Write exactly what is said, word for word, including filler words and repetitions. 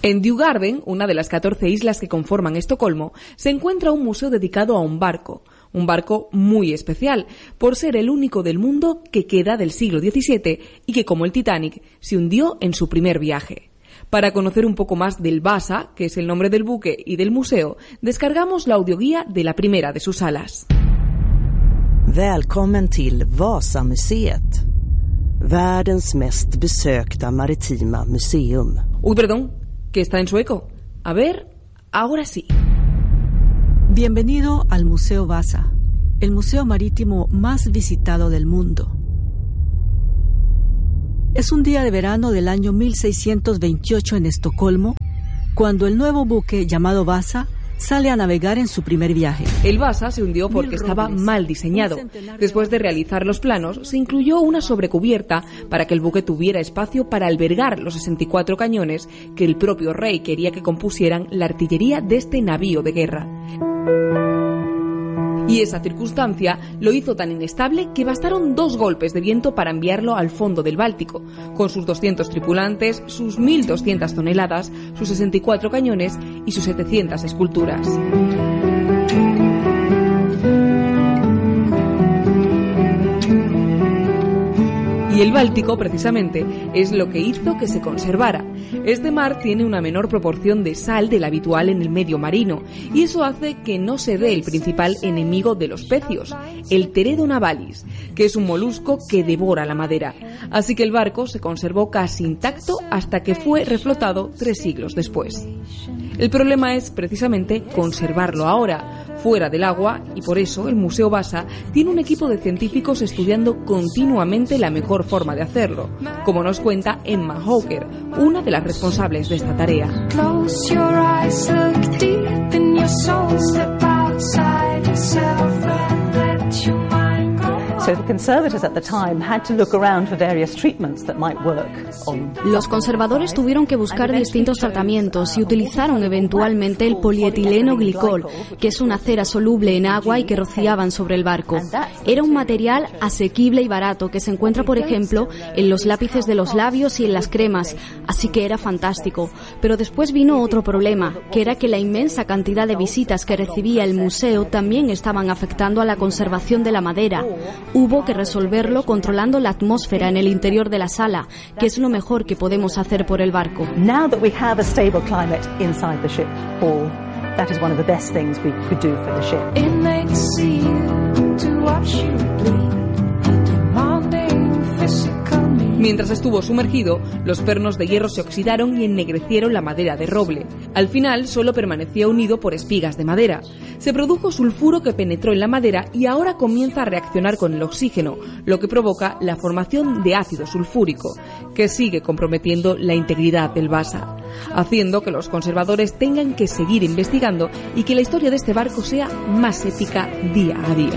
En Djurgården, una de las catorce islas que conforman Estocolmo, se encuentra un museo dedicado a un barco. Un barco muy especial, por ser el único del mundo que queda del siglo diecisiete y que, como el Titanic, se hundió en su primer viaje. Para conocer un poco más del Vasa, que es el nombre del buque, y del museo, descargamos la audioguía de la primera de sus salas. Välkommen till Vasamuseet, världens mest besökta maritima museum. Uy, perdón, que está en sueco. A ver, ahora sí. Bienvenido al Museo Vasa, el museo marítimo más visitado del mundo. Es un día de verano del año mil seiscientos veintiocho en Estocolmo, cuando el nuevo buque llamado Vasa sale a navegar en su primer viaje. El Vasa se hundió porque estaba mal diseñado. Después de realizar los planos, se incluyó una sobrecubierta para que el buque tuviera espacio para albergar los sesenta y cuatro cañones que el propio rey quería que compusieran la artillería de este navío de guerra. Y esa circunstancia lo hizo tan inestable que bastaron dos golpes de viento para enviarlo al fondo del Báltico, con sus doscientos tripulantes, sus mil doscientas toneladas, sus sesenta y cuatro cañones y sus setecientas esculturas. Y el Báltico, precisamente, es lo que hizo que se conservara. Este mar tiene una menor proporción de sal de la habitual en el medio marino, y eso hace que no se dé el principal enemigo de los pecios, el Teredo navalis, que es un molusco que devora la madera. Así que el barco se conservó casi intacto hasta que fue reflotado tres siglos después. El problema es precisamente conservarlo ahora, fuera del agua, y por eso el Museo Vasa tiene un equipo de científicos estudiando continuamente la mejor forma de hacerlo, como nos cuenta Emma Hawker, una de las responsables de esta tarea. Los conservadores tuvieron que buscar distintos tratamientos y utilizaron eventualmente el polietileno glicol, que es una cera soluble en agua y que rociaban sobre el barco. Era un material asequible y barato que se encuentra, por ejemplo, en los lápices de los labios y en las cremas, así que era fantástico. Pero después vino otro problema, que era que la inmensa cantidad de visitas que recibía el museo también estaban afectando a la conservación de la madera. Hubo que resolverlo controlando la atmósfera en el interior de la sala, que es lo mejor que podemos hacer por el barco. Now that we have a stable climate inside the ship hall, that is one of the best things we could do for the ship. It makes you to watch you bleed, demanding physical need. Mientras estuvo sumergido, los pernos de hierro se oxidaron y ennegrecieron la madera de roble. Al final, solo permanecía unido por espigas de madera. Se produjo sulfuro que penetró en la madera y ahora comienza a reaccionar con el oxígeno, lo que provoca la formación de ácido sulfúrico, que sigue comprometiendo la integridad del Vasa, haciendo que los conservadores tengan que seguir investigando y que la historia de este barco sea más épica día a día.